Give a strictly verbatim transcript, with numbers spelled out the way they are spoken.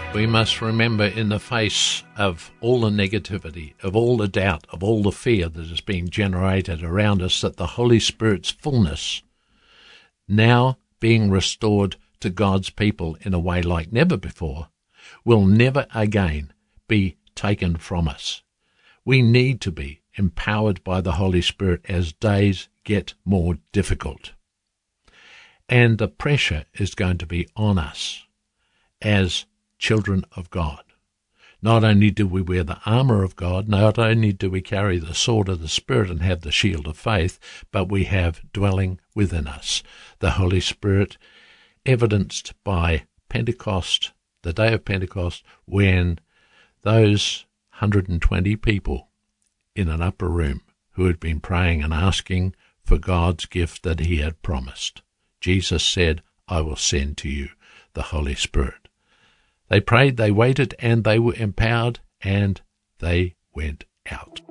We must remember, in the face of all the negativity, of all the doubt, of all the fear that is being generated around us, that the Holy Spirit's fullness now being restored to God's people in a way like never before will never again be taken from us. We need to be empowered by the Holy Spirit as days get more difficult. And the pressure is going to be on us as children of God. Not only do we wear the armour of God, not only do we carry the sword of the Spirit and have the shield of faith, but we have dwelling within us the Holy Spirit, evidenced by Pentecost, the day of Pentecost, when those one hundred twenty people in an upper room who had been praying and asking for God's gift that he had promised, Jesus said, I will send to you the Holy Spirit. They prayed, they waited, and they were empowered, and they went out.